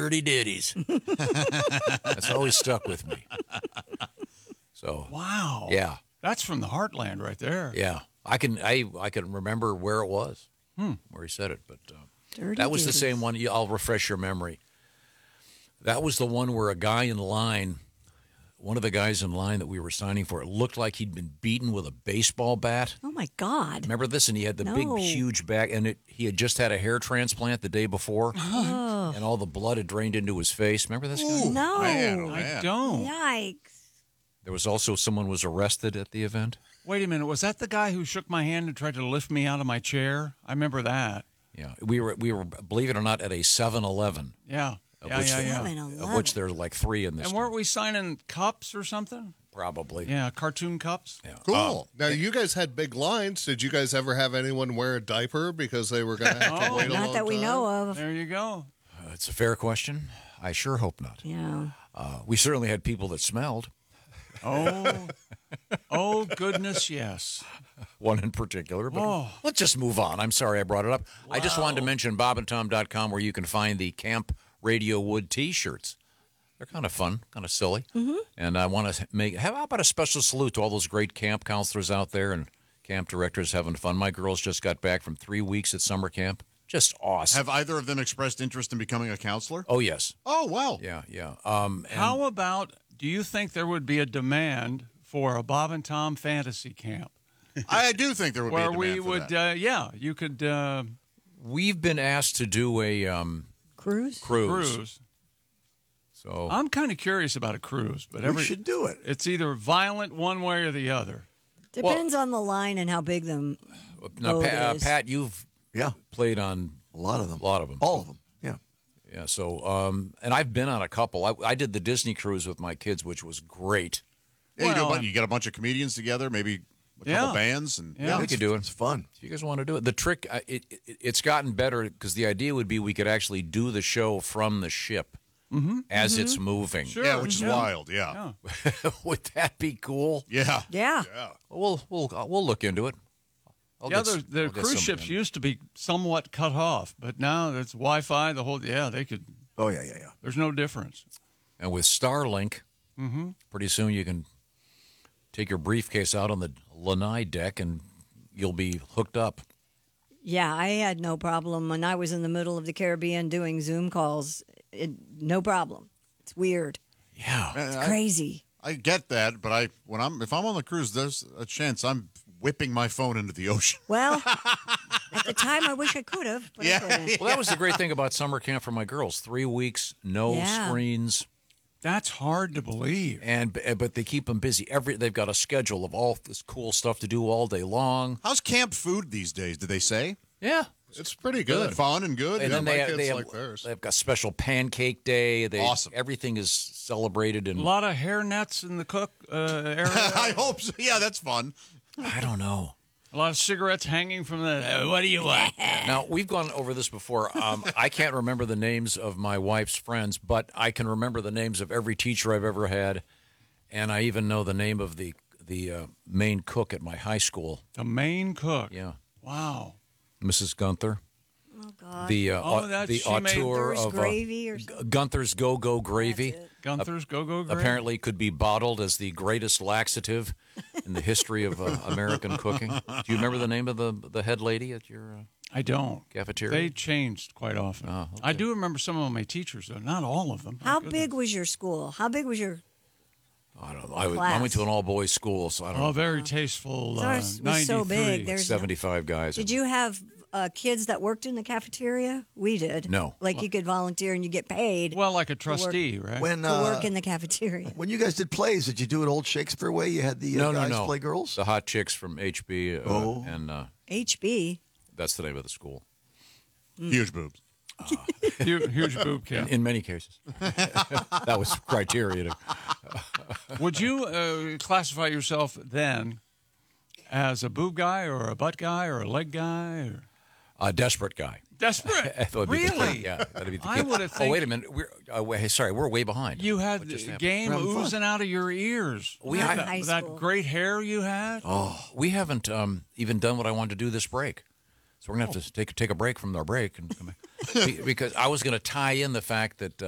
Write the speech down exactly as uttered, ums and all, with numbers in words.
dirty ditties. That's always stuck with me. So Wow. yeah, That's from the heartland right there. yeah. I can I I can remember where it was, Hmm. where he said it, but uh, Dirty that was the ditties. same one. Yeah, I'll refresh your memory. That was the one where a guy in line, one of the guys in line that we were signing for, it looked like he'd been beaten with a baseball bat. Oh, my God. Remember this? And he had the No. big, huge back, and it, he had just had a hair transplant the day before, Oh. and all the blood had drained into his face. Remember this guy? No. Man, oh, I man. don't. Yikes. There was also someone was arrested at the event. Wait a minute. Was that the guy who shook my hand and tried to lift me out of my chair? I remember that. Yeah, we were we were believe it or not at a seven eleven, Yeah. Of Yeah, which yeah, they- yeah. Seven of eleven. which there's like three in this. And weren't we signing cups or something? Probably. Yeah, cartoon cups. Yeah. Cool. now, you guys had big lines. Did you guys ever have anyone wear a diaper because they were going to have to Oh, wait a long Not that we time? know of. There you go. Uh, it's a fair question. I sure hope not. Yeah. Uh, we certainly had people that smelled. Oh, oh goodness, yes. One in particular, but Oh. let's just move on. I'm sorry I brought it up. I just wanted to mention bob and tom dot com where you can find the Camp Radio Wood T-shirts. They're kind of fun, kind of silly. Mm-hmm. And I want to make, how about a special salute to all those great camp counselors out there and camp directors having fun. My girls just got back from three weeks at summer camp. Just awesome. Have either of them expressed interest in becoming a counselor? Oh, yes. Oh, wow. Yeah, yeah. Um, and How about, do you think there would be a demand for a Bob and Tom fantasy camp? I do think there would Where be a we demand for would, that. uh, yeah, you could uh, we've been asked to do a um, Cruise? cruise. cruise. So I'm kind of curious about a cruise, but We every should do it. it's either violent one way or the other. Depends on the line and how big them. now, boat Pa- uh, is. Pat, you've Yeah, played on a lot of them. a lot of them. All of them. Yeah. Yeah, so, um, and I've been on a couple. I, I did the Disney cruise with my kids, which was great. Yeah, you, do a Well, bunch, you get a bunch of comedians together, maybe a couple Yeah. bands, and Yeah. we could do it. It's fun. If you guys want to do it. The trick, uh, it, it, it's gotten better because the idea would be we could actually do the show from the ship as it's moving. Sure. yeah, which is Yeah. wild. Yeah, Yeah. Would that be cool? yeah. Yeah. We'll, we'll, uh, we'll look into it. I'll Yeah, get the, s- the I'll get cruise somebody ships in. used to be somewhat cut off, but now it's Wi-Fi. The whole yeah, they could. Oh, yeah, yeah, yeah. There's no difference. And with Starlink, Mm-hmm. pretty soon you can take your briefcase out on the lanai deck and you'll be hooked up. Yeah, I had no problem when I was in the middle of the Caribbean doing Zoom calls. It, no problem. It's weird. Yeah. It's I, crazy. I get that, but I when I'm if I'm on the cruise, there's a chance I'm whipping my phone into the ocean. Well, at the time, I wish I could have, but I Yeah. couldn't. Well, that was the great thing about summer camp for my girls. Three weeks, no Yeah. screens, That's hard to believe. and but they keep them busy. Every they've got a schedule of all this cool stuff to do all day long. How's camp food these days? Did they say? Yeah, It's pretty Good, good. fun and good. and Yeah, then my they have, kids they have like theirs. they've got special pancake day. They, Awesome. Everything is celebrated, A and lot of hair nets in the cook uh, area. I hope so. Yeah, that's fun. I don't know. A lot of cigarettes hanging from the. Uh, what do you want? Now, we've gone over this before. Um, I can't remember the names of my wife's friends, but I can remember the names of every teacher I've ever had, and I even know the name of the the uh, main cook at my high school. The main cook. Yeah, Wow. Missus Gunther. Oh, God. The uh, Oh, au- that the she made auteur Gunther's of uh, gravy or something. Gunther's Go Go Gravy. That's it. Gunther's Go Go Gravy. Apparently, could be bottled as the greatest laxative in the history of uh, American cooking. Do you remember the name of the the head lady at your uh, I don't. cafeteria? They changed quite often. Oh, I do remember some of my teachers, though. Not all of them. My How goodness. big was your school? How big was your? I don't know. I, was, I went to an all boys school, so I don't Oh, know. very tasteful. Uh, Ours was so big. ninety-three. There's no- seventy-five guys. Did you have uh, kids that worked in the cafeteria? We did. No. Like you could volunteer and you get paid Well, like a trustee, right? When to uh, work in the cafeteria. when you guys did plays, did you do it old Shakespeare way? You had the uh, No, no, guys no. play girls? The hot chicks from H B, uh, Oh. and uh, H B. that's the name of the school. Huge boobs. huge, huge boob count. In many cases, that was criteria. To, Would you uh, classify yourself then as a boob guy or a butt guy or a leg guy? Or... a desperate guy. Desperate. I thought it'd be the Really? kid. Yeah, that'd be the I kid. would have Oh, think wait a minute. We're uh, wait, sorry, we're way behind. you had What just happened? game We're having fun. oozing out of your ears. We That- had- that, High that school. great hair you had. Oh, we haven't um, even done what I wanted to do this break. So we're gonna have to take take a break from our break and come back. Be- because I was going to tie in the fact that